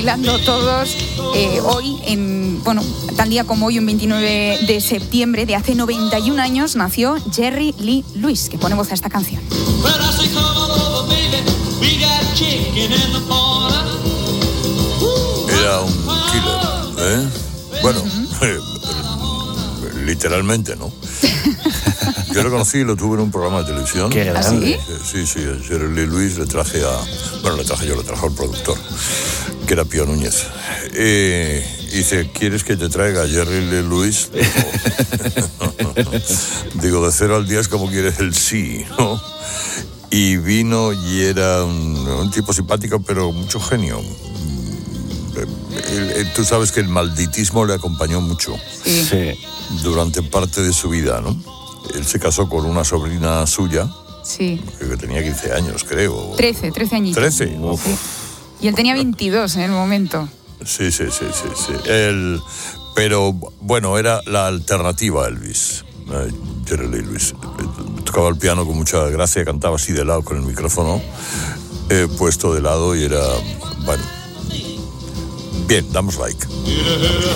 bailando todos hoy, tal día como hoy, un 29 de septiembre de hace 91 años, nació Jerry Lee Lewis, que pone voz a esta canción. Era un killer, ¿eh? Bueno, literalmente, ¿no? Yo lo conocí y lo tuve en un programa de televisión. ¿Qué grande? Sí, Jerry Lee Lewis le traje al productor, que era Pío Núñez. Dice, ¿quieres que te traiga a Jerry Lee Lewis? Digo, de 0 al 10, como quieres el sí, ¿no? Y vino y era un tipo simpático, pero mucho genio. Tú sabes que el malditismo le acompañó mucho. Sí. Durante parte de su vida, ¿no? Él se casó con una sobrina suya. Sí. Que tenía 15 años, creo. 13 añitos. 13. Sí. Y él tenía 22 en el momento. Sí. Pero, bueno, era la alternativa a Elvis. Jerry Lee Lewis. Tocaba el piano con mucha gracia, cantaba así de lado con el micrófono puesto de lado y era, bueno. Bien, damos like.